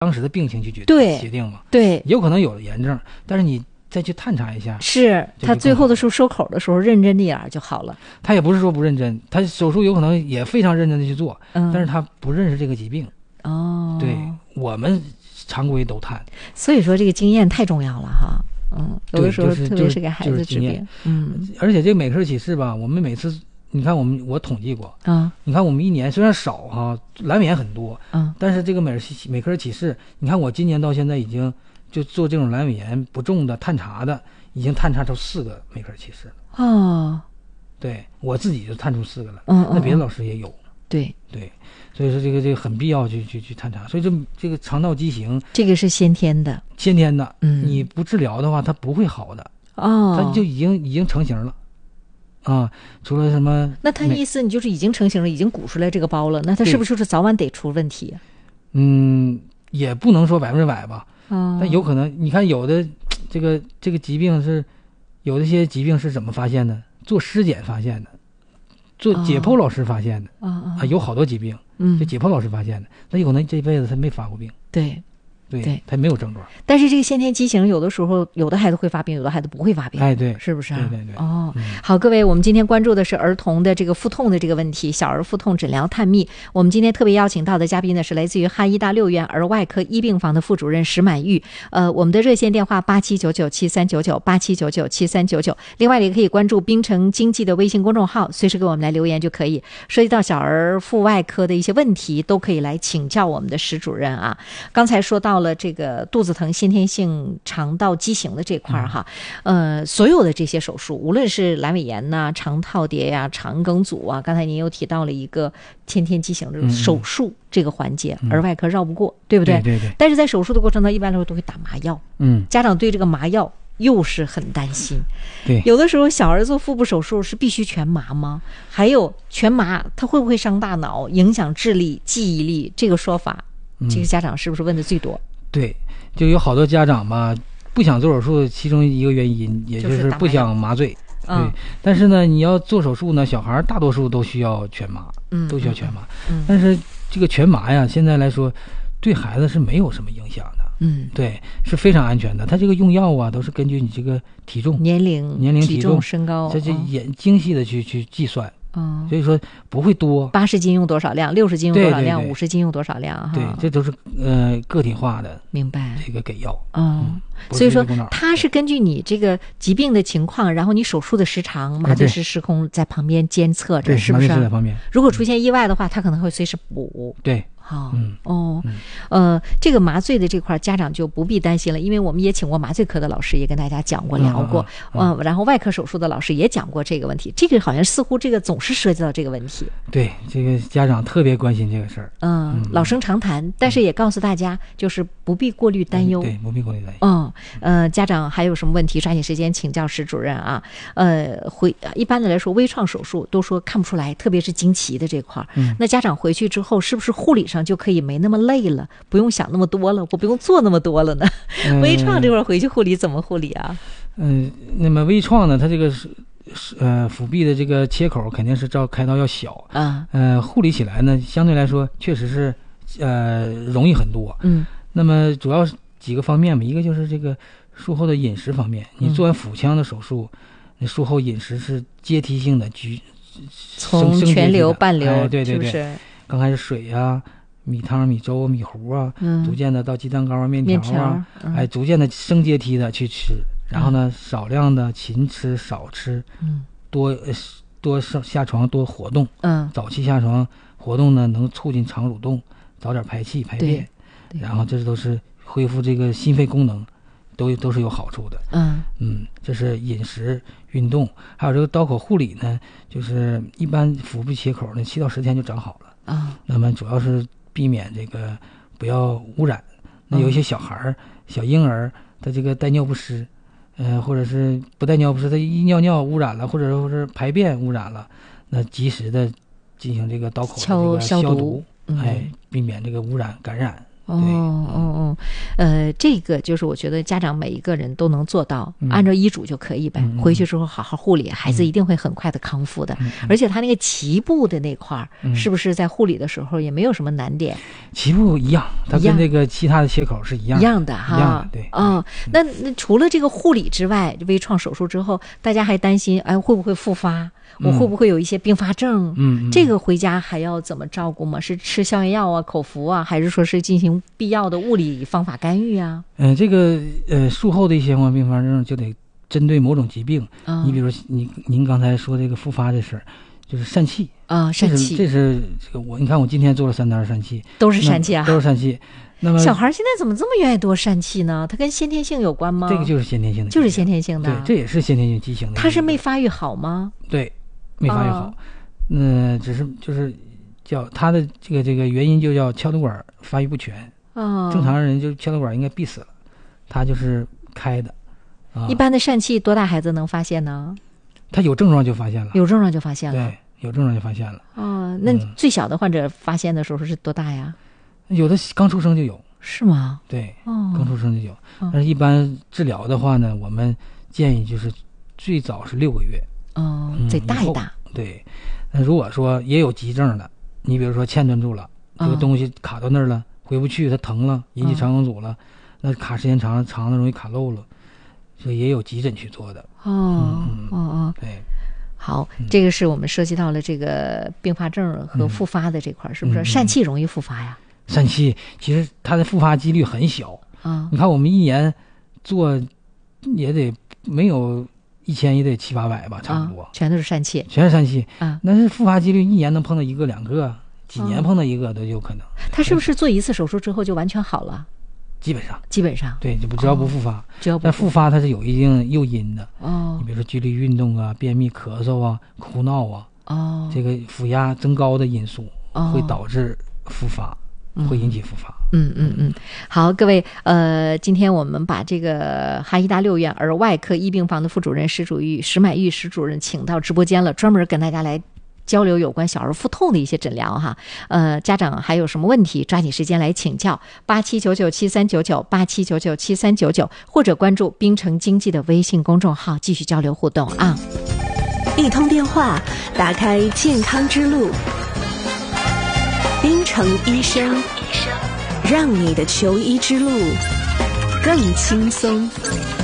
当时的病情去决定嘛。 对， 有可能有了炎症，但是你再去探查一下， 是他最后的时候收口的时候认真点就好了。 他也不是说不认真，他手术有可能也非常认真的去做，但是他不认识这个疾病。对，我们常规都探。 所以说这个经验太重要了哈。有的时候特别是给孩子治病。 而且这个美克尔启示吧，我们每次你看我统计过你看我们一年虽然少哈，阑尾炎很多但是这个美克尔启示，你看我今年到现在已经就做这种阑尾炎不重的探查的，已经探查出4个美克尔启示了。对，我自己就探出4个了。那别的老师也有。对，所以说这个很必要去探查。所以这个肠道畸形， 这个是先天的， 你不治疗的话，它不会好的。它就已经成型了。除了什么？ 那他意思你就是已经成型了，已经鼓出来这个包了，那他是不是就是早晚得出问题？ 也不能说100%吧。但有可能，你看有的这个疾病是，有的些疾病是怎么发现的？做尸检发现的，做解剖老师发现的。有好多疾病，就解剖老师发现的，那有可能这辈子他没发过病。对，他没有症状。 但是这个先天畸形有的时候有的孩子会发病，有的孩子不会发病。 对， 是不是？ 对。 好，各位，我们今天关注的是儿童的这个腹痛的这个问题，小儿腹痛诊疗探秘。我们今天特别邀请到的嘉宾呢是来自于汉医大6院儿外科一病房的副主任石满玉。我们的热线电话87997399，87997399。另外也可以关注滨城经济的微信公众号，随时给我们来留言就可以。涉及到小儿腹外科的一些问题，都可以来请教我们的石主任啊。刚才说到了这个肚子疼先天性肠道畸形的这块哈，所有的这些手术，无论是阑尾炎呐、肠套叠呀、肠梗阻啊，刚才您又提到了一个先天畸形的手术这个环节，儿外科绕不过，对不对？ 对。 但是在手术的过程中，一般来说都会打麻药。家长对这个麻药又是很担心。 对， 有的时候小儿做腹部手术是必须全麻吗？还有全麻它会不会伤大脑、影响智力、记忆力？这个说法，这个家长是不是问的最多？ 对，就有好多家长吧不想做手术，其中一个原因也就是不想麻醉。对，但是呢，你要做手术呢，小孩大多数都需要全麻，都需要全麻。但是这个全麻呀，现在来说对孩子是没有什么影响的。对，是非常安全的。它这个用药啊，都是根据你这个体重、年龄、体重、 身高， 这就精细的去计算。所以说不会多 ，80斤用多少量，60斤用多少量，50斤用多少量哈。 对，这都是个体化的。 明白。 这个给药。 所以说它是根据你这个疾病的情况，然后你手术的时长，麻醉师时空在旁边监测着，是不是？ 麻醉师在旁边。 如果出现意外的话，他可能会随时补。 对。 这个麻醉的这块家长就不必担心了，因为我们也请过麻醉科的老师，也跟大家讲过聊过，然后外科手术的老师也讲过这个问题。这个好像似乎这个总是涉及到这个问题。 对，这个家长特别关心这个事儿。 老生常谈，但是也告诉大家，就是不必过虑担忧。 对，不必过虑担忧。家长还有什么问题，抓紧时间请教石主任啊。一般的来说，微创手术都说看不出来，特别是经期的这块。那家长回去之后，是不是护理上就可以没那么累了，不用想那么多了，我不用做那么多了呢？微创这块回去护理怎么护理啊？ 那么微创呢，它这个腹壁的这个切口肯定是照开刀要小护理起来呢，相对来说确实是容易很多。那么主要几个方面吧，一个就是这个术后的饮食方面，你做完腹腔的手术，术后饮食是阶梯性的， 从全流、半流， 对， 是不是？ 刚开始水啊、米汤、米粥、米糊啊，逐渐的到鸡蛋糕啊、面条啊，逐渐的升阶梯的去吃，然后呢，少量的勤吃少吃，多下床多活动，早期下床活动呢，能促进肠蠕动，早点排气排便，然后这都是恢复这个心肺功能，都是有好处的。这是饮食、运动，还有这个刀口护理呢，就是一般腹部切口呢7到10天就长好了。那么主要是避免这个不要污染。那有一些小孩小婴儿，他这个带尿不湿，或者是不带尿不湿，他一尿污染了，或者说是排便污染了，那及时的进行这个刀口的这个消毒，避免这个污染感染。 这个就是我觉得家长每一个人都能做到，按照医嘱就可以呗。回去之后好好护理，孩子一定会很快的康复的。而且他那个脐部的那块是不是在护理的时候也没有什么难点？ 脐部一样，它跟那个其他的切口是一样的哈。 一样的，对。 那除了这个护理之外，微创手术之后，大家还担心，哎，会不会复发？我会不会有一些并发症？这个回家还要怎么照顾吗？是吃消炎药啊、口服啊，还是说是进行必要的物理方法干预啊？ 这个术后的一些相关并发症就得针对某种疾病。你比如说您刚才说这个复发的事儿，就是疝气啊，疝气， 这是这个你看我今天做了3单疝气， 都是疝气啊， 都是疝气。那么小孩现在怎么这么愿意多疝气呢？它跟先天性有关吗？ 这个就是先天性的， 就是先天性的， 对，这也是先天性畸形的。 它是没发育好吗？ 对，没发育好。只是就是叫它的这个原因就叫腔堵管发育不全。正常人就腔堵管应该闭死了，它就是开的。 一般的疝气多大孩子能发现呢？ 他有症状就发现了。 有症状就发现了。 对，有症状就发现了。 那最小的患者发现的时候是多大呀？ 有的刚出生就有。 是吗？ 对，刚出生就有。但是一般治疗的话呢，我们建议就是最早是6个月。 得大一大。 对，那如果说也有急症的，你比如说嵌顿住了，这个东西卡到那儿了，回不去，它疼了，引起肠梗阻了，那卡时间长了容易卡漏了，所以也有急诊去做的。对。 好，这个是我们涉及到了这个并发症和复发的这块，是不是？疝气容易复发呀？ 疝气其实它的复发几率很小。你看我们一年做也得没有1000也得700-800吧，差不多。 全都是疝气。 全是疝气。但是复发几率一年能碰到1个2个，几年碰到1个都有可能。 他是不是做一次手术之后就完全好了？ 基本上对，只要不复发。但复发它是有一定诱因的。你比如说剧烈运动啊、便秘、咳嗽啊、哭闹啊，这个腹压增高的因素会导致复发，会引起复发。 好，各位，今天我们把这个哈医大6院儿外科一病房的副主任石乃玉石主任请到直播间了，专门跟大家来交流有关小儿腹痛的一些诊疗哈。家长还有什么问题，抓紧时间来请教87997399 87997399，或者关注冰城经济的微信公众号继续交流互动啊。 一通电话打开健康之路，冰城医生，让你的求医之路更轻松。